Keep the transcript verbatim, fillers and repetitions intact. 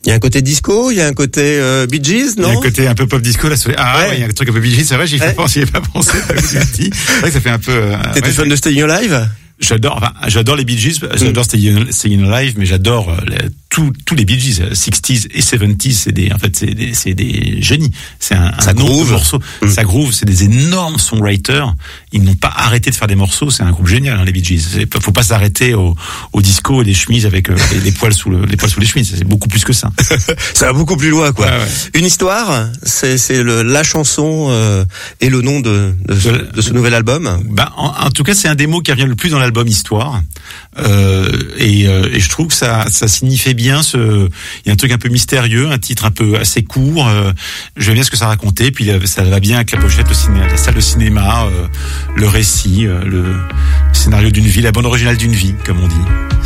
Il y a un côté disco, il y a un côté euh, Bee Gees, non? Il y a un côté un peu pop disco là. Ah ouais, ouais, il y a un truc un peu Bee Gees, c'est vrai, j'y ai ouais. pas pensé, j'y ai pas pensé. C'est vrai que ça fait un peu. Euh, T'étais ouais, fan de Staying Alive? J'adore, enfin, j'adore les Bee Gees, j'adore Staying Staying Alive, mais j'adore les, tous tous les Bee Gees, sixties et seventies, c'est des, en fait, c'est des, c'est des génies. C'est un, ça un groove. morceau, mm. ça groove, c'est des énormes songwriters. Ils n'ont pas arrêté de faire des morceaux. C'est un groupe génial, hein, les Bee Gees. C'est, faut pas s'arrêter au, au disco et les chemises avec euh, les, les poils sous le, les poils sous les chemises. C'est beaucoup plus que ça. Ça va beaucoup plus loin, quoi. Ouais, ouais. Une histoire, c'est c'est le, la chanson euh, et le nom de de ce, de ce nouvel album. Ben, en, en tout cas, c'est un des mots qui revient le plus dans l'album Histoire. Euh, et, euh, et je trouve que ça, ça signifiait bien ce. Il y a un truc un peu mystérieux, un titre un peu assez court. Euh, J'aime bien ce que ça racontait, puis ça va bien avec la pochette, le ciné, la salle de cinéma, euh, le récit, euh, le scénario d'une vie, la bande originale d'une vie, comme on dit.